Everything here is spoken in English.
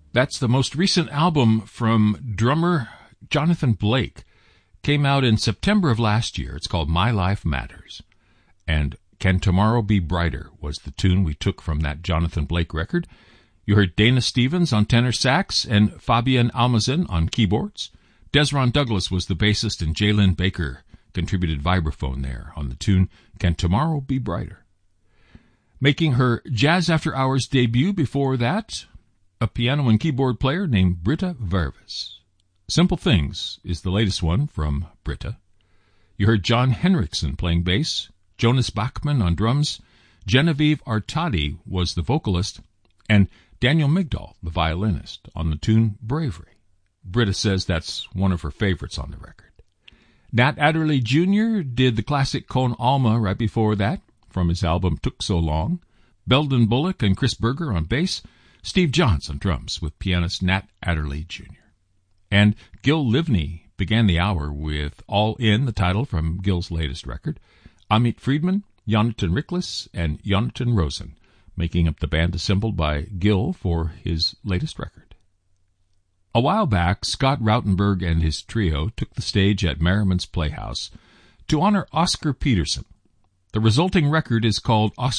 That's the most recent album from drummer Jonathan Blake. Came out in September of last year. It's called My Life Matters. And Can Tomorrow Be Brighter was the tune we took from that Jonathan Blake record. You heard Dana Stevens on tenor sax and Fabian Almazan on keyboards. Desron Douglas was the bassist, and Jalen Baker contributed vibraphone there on the tune Can Tomorrow Be Brighter. Making her Jazz After Hours debut before that, a piano and keyboard player named Britta Vervis. Simple Things is the latest one from Britta. You heard John Henriksen playing bass, Jonas Bachman on drums, Genevieve Artadi was the vocalist, and Daniel Migdal, the violinist, on the tune Bravery. Britta says that's one of her favorites on the record. Nat Adderley Jr. did the classic Con Alma right before that, from his album Took So Long. Belden Bullock and Chris Berger on bass, Steve Johns on drums with pianist Nat Adderley Jr. And Gil Livney began the hour with All In, the title from Gil's latest record. Amit Friedman, Jonathan Riklis, and Jonathan Rosen, making up the band assembled by Gil for his latest record. A while back, Scott Rautenberg and his trio took the stage at Merriman's Playhouse to honor Oscar Peterson. The resulting record is called Oscar